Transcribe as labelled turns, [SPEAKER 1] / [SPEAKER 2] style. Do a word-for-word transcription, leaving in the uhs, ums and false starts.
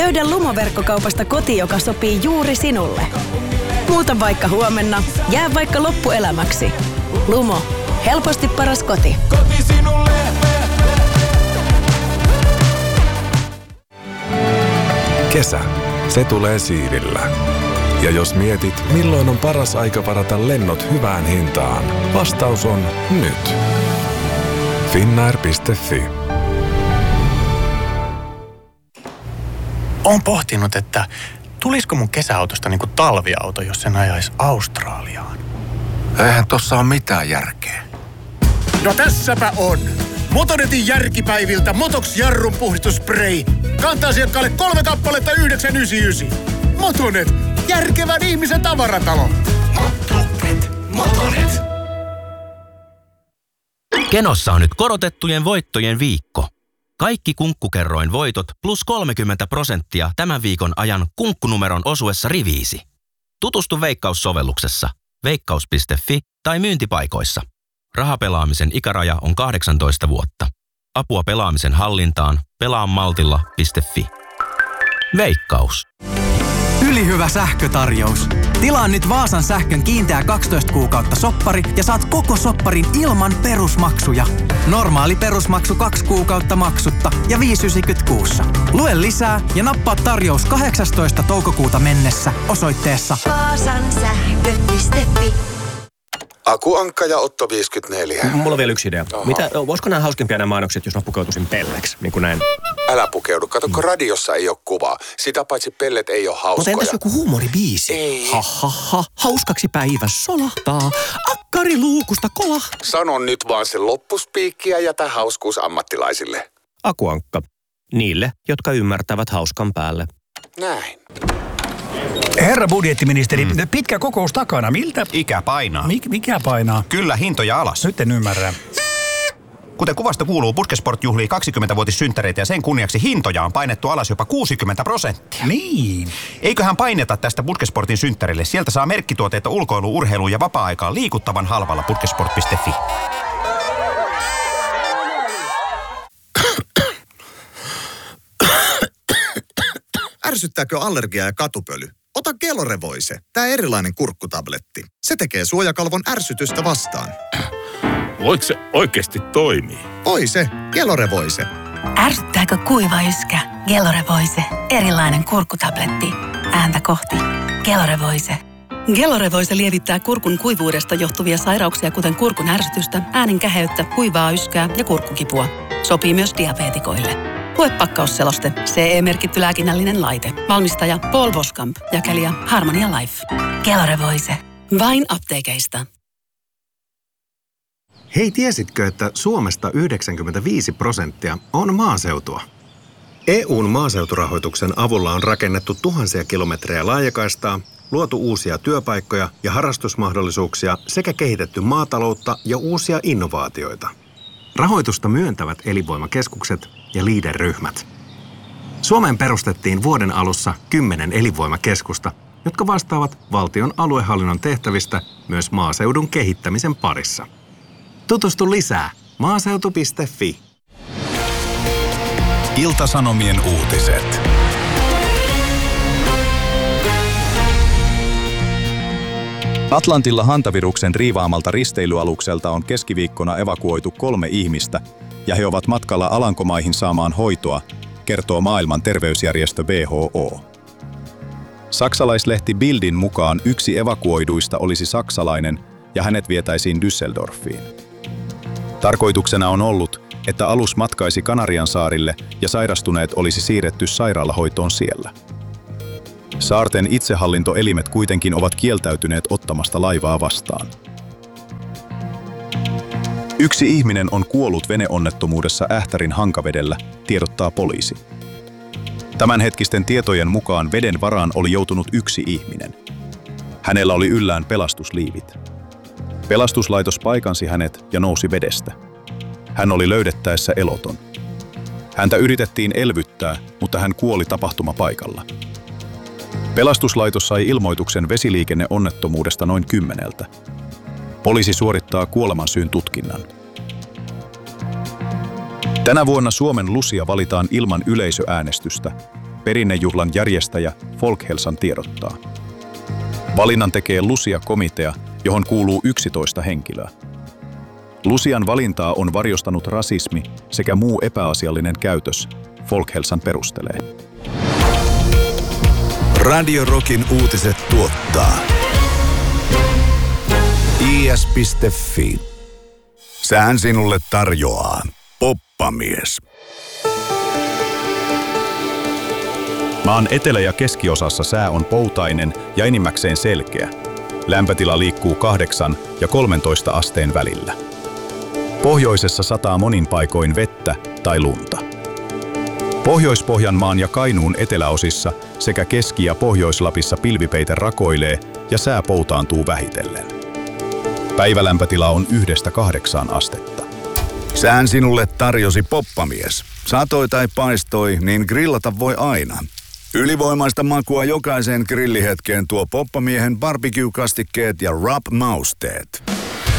[SPEAKER 1] Löydä Lumo-verkkokaupasta koti, joka sopii juuri sinulle. Muuta vaikka huomenna, jää vaikka loppuelämäksi. Lumo. Helposti paras koti.
[SPEAKER 2] Koti sinulle.
[SPEAKER 3] Kesä. Se tulee siivillä. Ja jos mietit, milloin on paras aika varata lennot hyvään hintaan, vastaus on nyt. Finnair piste fi.
[SPEAKER 4] Olen pohtinut, että tulisiko mun kesäautosta niinku talviauto, jos sen ajaisi Australiaan.
[SPEAKER 5] Eihän tossa ole mitään järkeä.
[SPEAKER 6] No tässäpä on. Motonetin järkipäiviltä Motox jarrun puhdistusspray. Kanta-asiakkaalle kolme kappaletta yhdeksän yhdeksänkymmentäyhdeksän. Motonet. Järkevän ihmisen tavaratalo.
[SPEAKER 2] Motonet. Motonet.
[SPEAKER 7] Kenossa on nyt korotettujen voittojen viikko. Kaikki kunkkukerroin voitot plus kolmekymmentä prosenttia tämän viikon ajan kunkkunumeron osuessa riviisi. Tutustu Veikkaus-sovelluksessa, veikkaus piste fi tai myyntipaikoissa. Rahapelaamisen ikäraja on kahdeksantoista vuotta. Apua pelaamisen hallintaan pelaamaltilla piste fi. Veikkaus.
[SPEAKER 8] Ylihyvä sähkötarjous. Tilaa nyt Vaasan sähkön kiinteä kaksitoista kuukautta soppari ja saat koko sopparin ilman perusmaksuja. Normaali perusmaksu kaksi kuukautta maksutta ja viisi yhdeksänkymmentä kuussa. Lue lisää ja nappaa tarjous kahdeksastoista toukokuuta mennessä osoitteessa
[SPEAKER 9] vaasan sähkö piste fi.
[SPEAKER 5] Aku Ankka ja Otto viisikymmentäneljä.
[SPEAKER 10] Mulla on vielä yksi idea. Mitä, voisiko nämä hauskempia nämä mainokset, jos mä pukeutuisin pelleksi? Niin kuin näin.
[SPEAKER 5] Älä pukeudu. Kato, kun radiossa ei ole kuvaa. Sitä paitsi pellet ei ole hauskoja.
[SPEAKER 10] Mutta entäs joku huumoribiisi?
[SPEAKER 5] Ei.
[SPEAKER 10] Ha, ha, ha. Hauskaksi päivä solahtaa. Akkari luukusta kolahtaa.
[SPEAKER 5] Sano nyt vaan se loppuspiikki ja jätä hauskuus ammattilaisille.
[SPEAKER 10] Aku Ankka. Niille, jotka ymmärtävät hauskan päälle.
[SPEAKER 5] Näin.
[SPEAKER 11] Herra budjettiministeri, mm. pitkä kokous takana. Miltä?
[SPEAKER 12] Ikä painaa.
[SPEAKER 11] Mik, mikä painaa?
[SPEAKER 12] Kyllä, hintoja alas.
[SPEAKER 11] Nyt en ymmärrä.
[SPEAKER 12] Kuten kuvasta kuuluu, Puskesport juhlii kaksikymmentävuotissynttäreitä ja sen kunniaksi hintoja on painettu alas jopa kuusikymmentä prosenttia.
[SPEAKER 11] Niin.
[SPEAKER 12] Eiköhän paineta tästä Puskesportin synttärille. Sieltä saa merkkituotteita ulkoilu, urheilu ja vapaa-aikaan liikuttavan halvalla puskesport piste fi.
[SPEAKER 6] Ärsyttääkö allergia ja katupöly? Ota Gelorevoise, tää erilainen kurkkutabletti. Se tekee suojakalvon ärsytystä vastaan.
[SPEAKER 13] Voiko se oikeasti toimii?
[SPEAKER 6] Voi se, Gelorevoise.
[SPEAKER 9] Ärsyttääkö kuiva yskä? Gelorevoise, erilainen kurkkutabletti. Ääntä kohti. Gelorevoise.
[SPEAKER 1] Gelorevoise lievittää kurkun kuivuudesta johtuvia sairauksia, kuten kurkun ärsytystä, äänen käheyttä, kuivaa yskää ja kurkkukipua. Sopii myös diabeetikoille. Lue pakkausseloste. C E-merkitty lääkinnällinen laite. Valmistaja Paul Voskamp. Jakelija Harmonia Life.
[SPEAKER 9] Gelorevoise.
[SPEAKER 1] Vain apteekeista.
[SPEAKER 14] Hei, tiesitkö, että Suomesta yhdeksänkymmentäviisi prosenttia on maaseutua? E U:n maaseuturahoituksen avulla on rakennettu tuhansia kilometrejä laajakaistaa, luotu uusia työpaikkoja ja harrastusmahdollisuuksia sekä kehitetty maataloutta ja uusia innovaatioita. Rahoitusta myöntävät elinvoimakeskukset ja Leader-ryhmät. Suomeen perustettiin vuoden alussa kymmenen elinvoimakeskusta, jotka vastaavat valtion aluehallinnon tehtävistä myös maaseudun kehittämisen parissa. Tutustu lisää maaseutu piste fi.
[SPEAKER 3] Ilta-Sanomien uutiset.
[SPEAKER 15] Atlantilla hantaviruksen riivaamalta risteilyalukselta on keskiviikkona evakuoitu kolme ihmistä, ja he ovat matkalla Alankomaihin saamaan hoitoa, kertoo maailman terveysjärjestö W H O. Saksalaislehti Bildin mukaan yksi evakuoiduista olisi saksalainen, ja hänet vietäisiin Düsseldorfiin. Tarkoituksena on ollut, että alus matkaisi Kanarian saarille ja sairastuneet olisi siirretty sairaalahoitoon siellä. Saarten itsehallintoelimet kuitenkin ovat kieltäytyneet ottamasta laivaa vastaan. Yksi ihminen on kuollut veneonnettomuudessa Ähtärin Hankavedellä, tiedottaa poliisi. Tämänhetkisten tietojen mukaan veden varaan oli joutunut yksi ihminen. Hänellä oli yllään pelastusliivit. Pelastuslaitos paikansi hänet ja nousi vedestä. Hän oli löydettäessä eloton. Häntä yritettiin elvyttää, mutta hän kuoli tapahtumapaikalla. Pelastuslaitos sai ilmoituksen vesiliikenneonnettomuudesta noin kymmeneltä. Poliisi suorittaa kuolemansyyn tutkinnan. Tänä vuonna Suomen Lucia valitaan ilman yleisöäänestystä, Perinnejuhlan järjestäjä Folkhälsan tiedottaa. Valinnan tekee Lucia-komitea, johon kuuluu yksitoista henkilöä. Lucian valintaa on varjostanut rasismi sekä muu epäasiallinen käytös, Folkhälsan perustelee.
[SPEAKER 16] Radio Rockin uutiset tuottaa I S piste F I. Sään sinulle tarjoaa Poppamies.
[SPEAKER 15] Maan etelä- ja keskiosassa sää on poutainen ja enimmäkseen selkeä. Lämpötila liikkuu kahdeksan ja kolmentoista asteen välillä. Pohjoisessa sataa monin paikoin vettä tai lunta. Pohjois-Pohjanmaan ja Kainuun eteläosissa sekä Keski- ja Pohjois-Lapissa pilvipeite rakoilee ja sää poutaantuu vähitellen. Päivälämpötila on yhdestä kahdeksaan astetta.
[SPEAKER 16] Sään sinulle tarjosi Poppamies. Satoi tai paistoi, niin grillata voi aina. Ylivoimaista makua jokaiseen grillihetkeen tuo Poppamiehen barbecue-kastikkeet ja rub-mausteet.